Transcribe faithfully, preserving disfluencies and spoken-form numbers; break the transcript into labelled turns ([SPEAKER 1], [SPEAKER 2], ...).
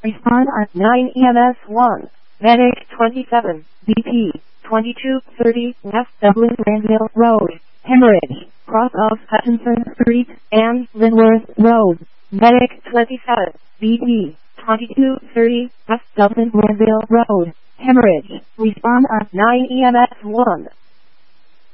[SPEAKER 1] Respond on nine E M S one. Medic twenty-seven, B P, twenty-two thirty West Dublin Granville Road, Hemorrhage, cross of Hutchinson Street and Linworth Road. Medic twenty-seven, B P, twenty-two thirty West Dublin Granville Road, Hemorrhage. Respond on nine E M S one.